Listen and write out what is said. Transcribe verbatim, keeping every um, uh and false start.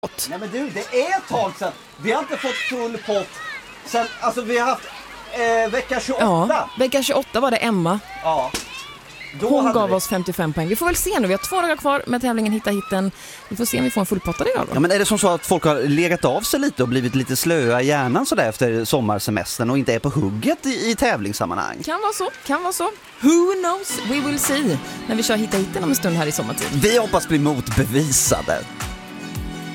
Nej men du, det är ett tag sedan. Vi har inte fått full pott sen, alltså vi har haft eh, vecka tjugoåtta. Ja, vecka tjugoåtta var det Emma. Ja. Då Hon gav vi... oss femtiofem poäng. Vi får väl se nu, vi har två dagar kvar med tävlingen Hitta hitten. Vi får se om vi får en fullpottad idag då. Ja, men är det som så att folk har legat av sig lite och blivit lite slöa i hjärnan sådär efter sommarsemestern och inte är på hugget i, i tävlingssammanhang? Kan vara så, kan vara så. Who knows? We will see när vi kör Hitta hitten om en stund här i sommartid. Vi hoppas bli motbevisade.